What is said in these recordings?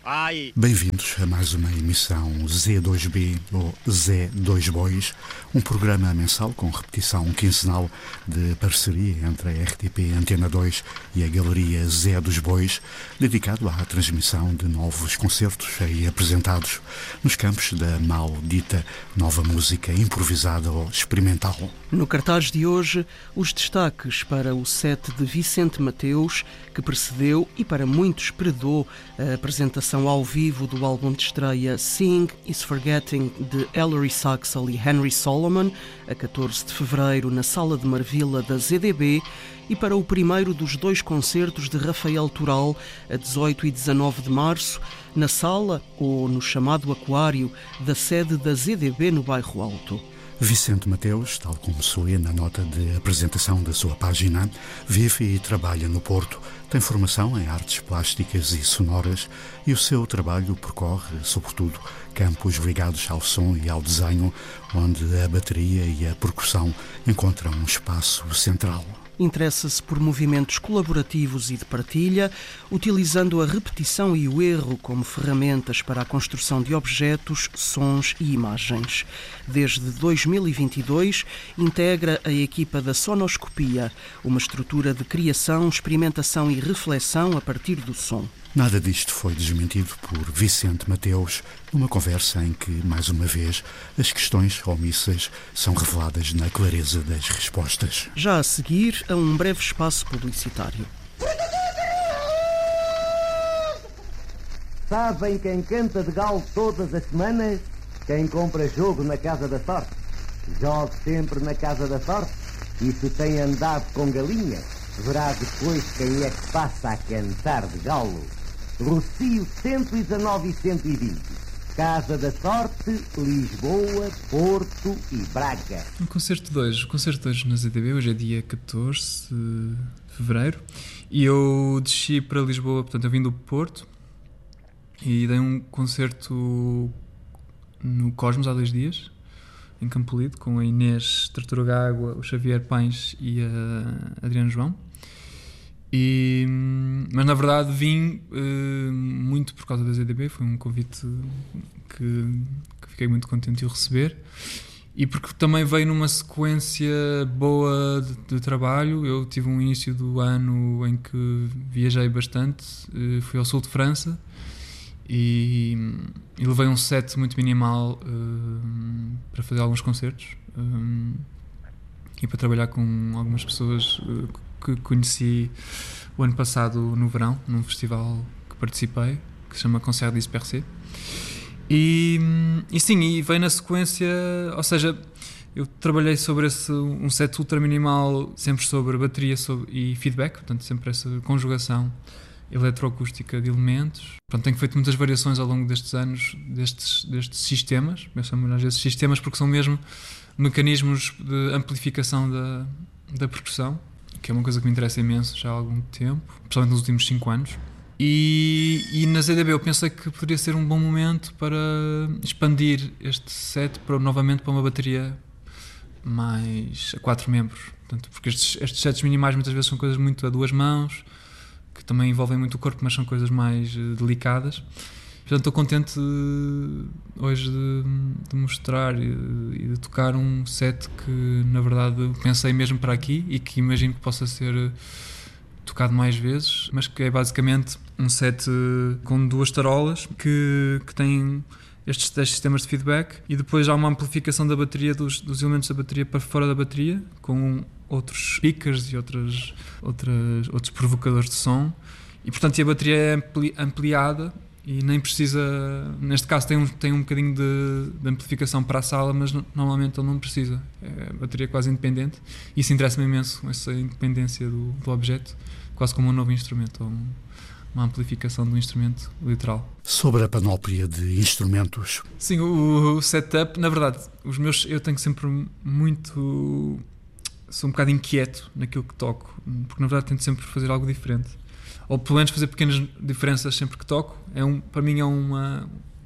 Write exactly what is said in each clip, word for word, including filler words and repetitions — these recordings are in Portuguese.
Ai. Bem-vindos a mais uma emissão Z dois B ou Zé dois Bois, um programa mensal com repetição quinzenal de parceria entre a R T P Antena dois e a Galeria Zé dos Bois, dedicado à transmissão de novos concertos aí apresentados nos campos da maldita nova música improvisada ou experimental. No cartaz de hoje, os destaques para o set de Vicente Mateus, que precedeu e para muitos predou a apresentação ao vivo do álbum de estreia Seeing is Forgetting de Ellery Saxel e Henry Solomon, a catorze de fevereiro na Sala de Marvila da Z D B, e para o primeiro dos dois concertos de Rafael Toral, a dezoito e dezanove de março, na sala ou no chamado aquário da sede da Z D B no Bairro Alto. Vicente Mateus, tal como se lê na nota de apresentação da sua página, vive e trabalha no Porto, tem formação em artes plásticas e sonoras e o seu trabalho percorre, sobretudo, campos ligados ao som e ao desenho, onde a bateria e a percussão encontram um espaço central. Interessa-se por movimentos colaborativos e de partilha, utilizando a repetição e o erro como ferramentas para a construção de objetos, sons e imagens. Desde dois mil e vinte e dois, integra a equipa da Sonoscopia, uma estrutura de criação, experimentação e reflexão a partir do som. Nada disto foi desmentido por Vicente Mateus numa conversa em que, mais uma vez, as questões omissas são reveladas na clareza das respostas. Já a seguir, a um breve espaço publicitário. Sabem quem canta de galo todas as semanas? Quem compra jogo na Casa da Sorte. Jogue sempre na Casa da Sorte e se tem andado com galinha, verá depois quem é que passa a cantar de galo. Rocio cento e dezanove e cento e vinte. Casa da Sorte, Lisboa, Porto e Braga. O concerto de hoje, o concerto de hoje na Z D B, hoje é dia catorze de fevereiro, e eu desci para Lisboa, portanto eu vim do Porto e dei um concerto no Cosmos há dois dias, em Campolide, com a Inês Tartaruga Água, o Xavier Pães e a Adriano João. E, mas na verdade vim uh, muito por causa da Z D B, foi um convite que, que fiquei muito contente de o receber, e porque também veio numa sequência boa de, de trabalho. Eu tive um início do ano em que viajei bastante, uh, fui ao sul de França e, e levei um set muito minimal uh, para fazer alguns concertos um, e para trabalhar com algumas pessoas uh, que conheci o ano passado no verão, num festival que participei, que se chama Concert Dispersé. E, e sim, e veio na sequência, ou seja, eu trabalhei sobre esse, um set ultra minimal, sempre sobre bateria sobre, e feedback, portanto sempre essa conjugação eletroacústica de elementos. Portanto, tenho feito muitas variações ao longo destes anos, destes, destes sistemas, eu chamo às vezes sistemas porque são mesmo mecanismos de amplificação da, da percussão, que é uma coisa que me interessa imenso já há algum tempo, principalmente nos últimos cinco anos. E, e na Z D B eu pensei que poderia ser um bom momento para expandir este set para, novamente para uma bateria mais a quatro membros. Portanto, porque estes, estes sets minimais muitas vezes são coisas muito a duas mãos, que também envolvem muito o corpo, mas são coisas mais uh, delicadas. Portanto, estou contente de, hoje de, de mostrar e, e de tocar um set que, na verdade, pensei mesmo para aqui e que imagino que possa ser tocado mais vezes, mas que é basicamente um set com duas tarolas que, que tem estes dez sistemas de feedback, e depois há uma amplificação da bateria, dos, dos elementos da bateria para fora da bateria, com outros speakers e outras, outras, outros provocadores de som, e portanto a bateria é ampli, ampliada. E nem precisa, neste caso tem um, tem um bocadinho de, de amplificação para a sala, mas no, normalmente ele não precisa, é a bateria quase independente, e isso interessa-me imenso, essa independência do, do objeto, quase como um novo instrumento, ou um, uma amplificação do instrumento literal. Sobre a panóplia de instrumentos. Sim, o, o setup, na verdade, os meus, eu tenho sempre muito, sou um bocado inquieto naquilo que toco, porque na verdade tento sempre fazer algo diferente, ou pelo menos fazer pequenas diferenças sempre que toco. É um, para mim é uma,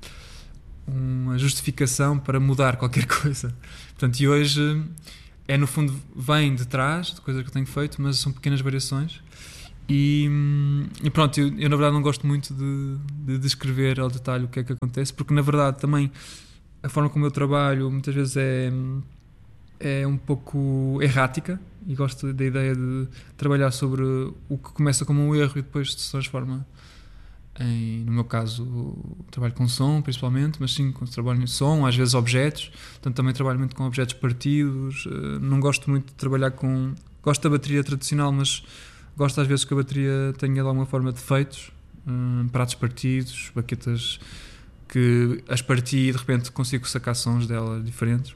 uma justificação para mudar qualquer coisa. Portanto, e hoje é, no fundo, vem de trás de coisas que eu tenho feito, mas são pequenas variações. E, e pronto, eu, eu na verdade não gosto muito de, de descrever ao detalhe o que é que acontece, porque na verdade também a forma como eu trabalho muitas vezes é, é um pouco errática, e gosto da ideia de trabalhar sobre o que começa como um erro e depois se transforma em, no meu caso, trabalho com som principalmente, mas sim, com trabalho em som, às vezes objetos, portanto também trabalho muito com objetos partidos. Não gosto muito de trabalhar com... Gosto da bateria tradicional, mas gosto às vezes que a bateria tenha de alguma forma defeitos, hum, pratos partidos, baquetas que as parti e de repente consigo sacar sons dela diferentes.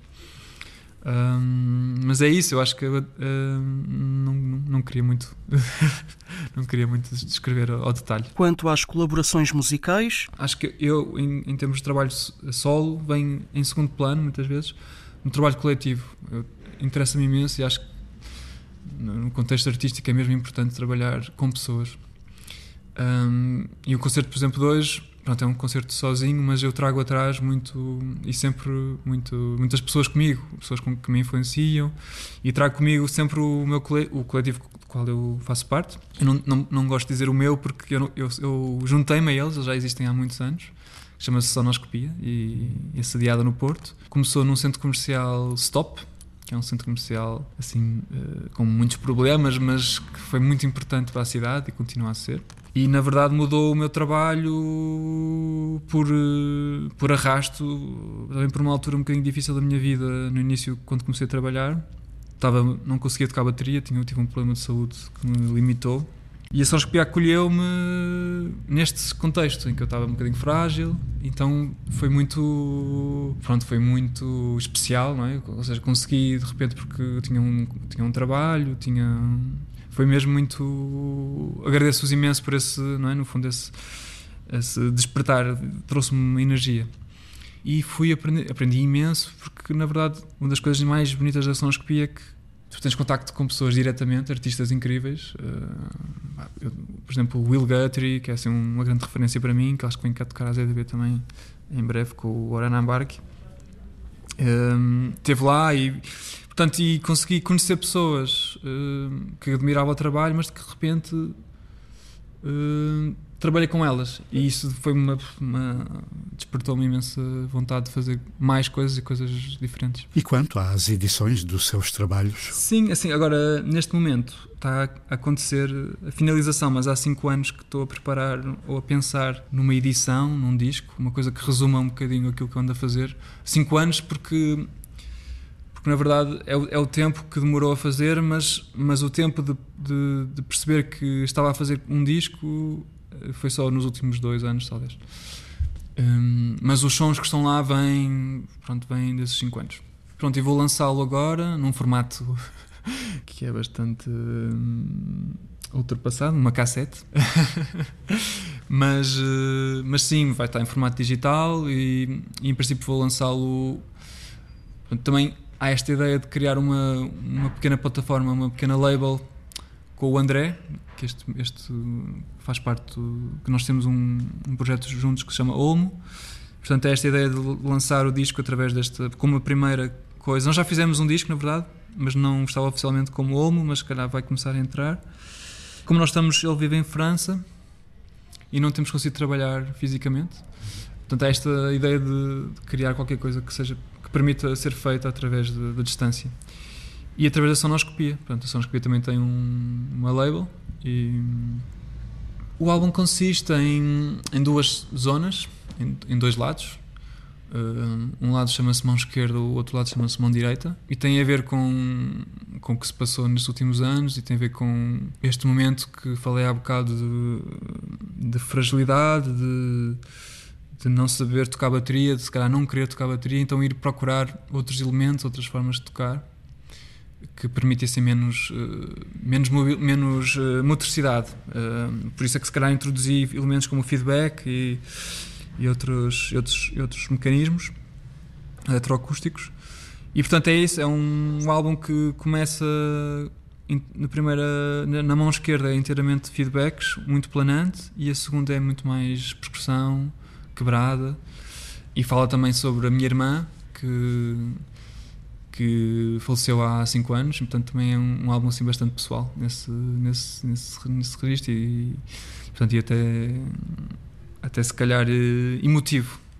Um, mas é isso, eu acho que uh, não, não, não queria muito não queria muito descrever ao, ao detalhe. Quanto às colaborações musicais, acho que eu, em, em termos de trabalho solo, venho em segundo plano muitas vezes. No trabalho coletivo eu, interessa-me imenso, e acho que no contexto artístico é mesmo importante trabalhar com pessoas. Um, e o concerto, por exemplo, de hoje, pronto, é um concerto sozinho, mas eu trago atrás muito e sempre muito, muitas pessoas comigo, pessoas com, que me influenciam, e trago comigo sempre o meu cole, o coletivo do qual eu faço parte. Eu não, não, não gosto de dizer o meu, porque eu, eu, eu juntei-me a eles, eles já existem há muitos anos, chama-se Sonoscopia, e é sediada no Porto. Começou num centro comercial Stop, que é um centro comercial assim, uh, com muitos problemas, mas que foi muito importante para a cidade e continua a ser. E na verdade mudou o meu trabalho por, uh, por arrasto, também por uma altura um bocadinho difícil da minha vida, no início, quando comecei a trabalhar. Estava, não conseguia tocar bateria, tinha, tive um problema de saúde que me limitou. E a Sonoscopia acolheu-me neste contexto em que eu estava um bocadinho frágil, então foi muito, pronto, foi muito especial, não é? Ou seja, consegui de repente, porque tinha um, tinha um trabalho, tinha, foi mesmo muito, agradeço-vos imenso por esse, não é? No fundo, esse, esse despertar, trouxe-me energia. E fui aprender, aprendi imenso, porque na verdade uma das coisas mais bonitas da Sonoscopia é que tu tens contacto com pessoas diretamente, artistas incríveis. Uh, eu, por exemplo, o Will Guthrie, que é assim, uma grande referência para mim, que acho que vem cá tocar a Z D B também em breve com o Oran Ambarque. Um, esteve lá e, portanto, e consegui conhecer pessoas uh, que admiravam o trabalho, mas que de repente uh, trabalhei com elas, e isso foi uma, uma despertou-me imensa vontade de fazer mais coisas e coisas diferentes. E quanto às edições dos seus trabalhos? Sim, assim, agora neste momento está a acontecer a finalização, mas há cinco anos que estou a preparar ou a pensar numa edição, num disco, uma coisa que resuma um bocadinho aquilo que eu ando a fazer. Cinco anos porque porque na verdade é o, é o tempo que demorou a fazer, mas, mas o tempo de, de, de perceber que estava a fazer um disco foi só nos últimos dois anos, talvez. Um, mas os sons que estão lá vêm, pronto, vêm desses cinco anos. Pronto, e vou lançá-lo agora num formato que é bastante um, ultrapassado, numa cassete. mas, uh, mas sim, vai estar em formato digital e, e em princípio vou lançá-lo. Pronto, também há esta ideia de criar uma, uma pequena plataforma, uma pequena label com o André, que este, este faz parte do, que nós temos um, um projeto juntos que se chama Olmo. Portanto, é esta ideia de lançar o disco através desta, como a primeira coisa. Nós já fizemos um disco, na verdade, mas não estava oficialmente como Olmo, mas se calhar vai começar a entrar. Como nós estamos, ele vive em França e não temos conseguido trabalhar fisicamente. Portanto, é esta ideia de, de criar qualquer coisa que seja, que permita ser feita através da distância. E através da Sonoscopia. Portanto, a Sonoscopia também tem um, uma label. E o álbum consiste em, em duas zonas, em, em dois lados. Uh, um lado chama-se mão esquerda, o outro lado chama-se mão direita. E tem a ver com, com o que se passou nos últimos anos e tem a ver com este momento que falei há bocado de, de fragilidade, de, de não saber tocar bateria, de se calhar não querer tocar bateria, então ir procurar outros elementos, outras formas de tocar que permitissem menos, uh, menos, mobil, menos uh, motricidade. Uh, por isso é que se calhar introduzi elementos como o feedback e, e outros, outros, outros mecanismos eletroacústicos. E portanto é isso, é um, um álbum que começa in, na, primeira, na, na mão esquerda é inteiramente feedbacks, muito planante, e a segunda é muito mais percussão, quebrada, e fala também sobre a minha irmã, que que faleceu há cinco anos, portanto também é um, um álbum assim bastante pessoal nesse, nesse, nesse, nesse registro e, portanto, e até, até se calhar emotivo